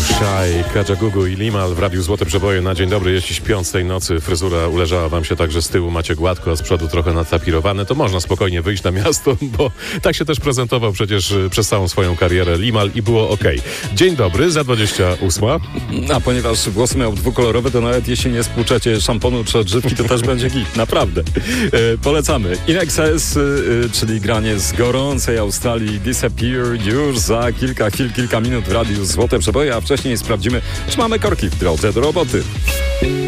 Shai, Kajagoogoo i Limal w Radiu Złote Przeboje na dzień dobry. Jeśli śpiąc tej nocy fryzura uleżała wam się tak, że z tyłu macie gładko, a z przodu trochę natapirowane, to można spokojnie wyjść na miasto, bo tak się też prezentował przecież przez całą swoją karierę Limal i było okej. Dzień dobry, za 28. A ponieważ włosy miał dwukolorowe, to nawet jeśli nie spłuczecie szamponu czy odżywki, to też będzie git, naprawdę. Polecamy. In Excess, czyli granie z gorącej Australii, Disappear już za kilka minut w Radiu Złote Przeboje, a wcześniej sprawdzimy, czy mamy korki w drodze do roboty.